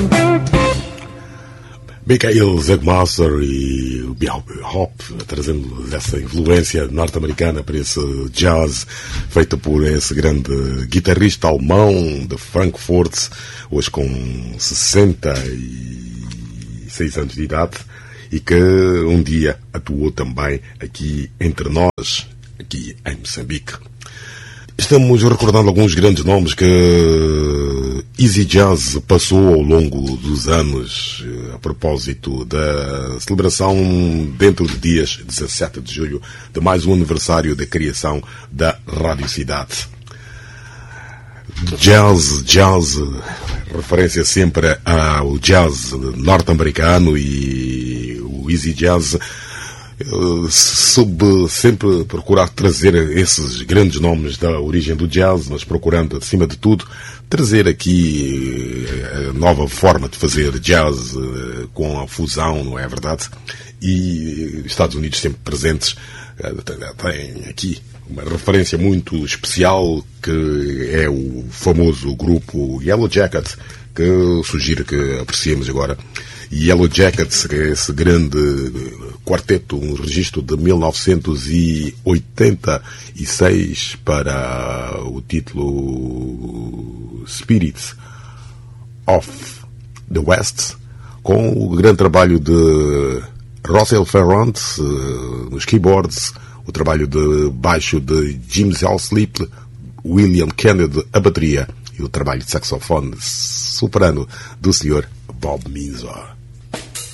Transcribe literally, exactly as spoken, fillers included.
Michael Zegmaster e o Hop, trazendo essa influência norte-americana para esse jazz feito por esse grande guitarrista alemão de Frankfurt, hoje com sessenta e seis anos de idade, e que um dia atuou também aqui entre nós, aqui em Moçambique. Estamos recordando alguns grandes nomes que Easy Jazz passou ao longo dos anos, a propósito da celebração dentro de dias, dezassete de julho, de mais um aniversário da criação da Rádio Cidade. Jazz, jazz, referência sempre ao jazz norte-americano, e o Easy Jazz soube sempre procurar trazer esses grandes nomes da origem do jazz, mas procurando, acima de tudo, trazer aqui a nova forma de fazer jazz com a fusão, não é verdade? E Estados Unidos sempre presentes. Tem aqui uma referência muito especial, que é o famoso grupo Yellow Jacket, que eu sugiro que apreciemos agora. Yellow Jackets, que é esse grande quarteto, um registro de mil novecentos e oitenta e seis para o título Spirits of the West, com o grande trabalho de Russell Ferrand nos keyboards, o trabalho de baixo de Jim Halsleep, William Kennedy a bateria e o trabalho de saxofone soprano do senhor Bob Minzor.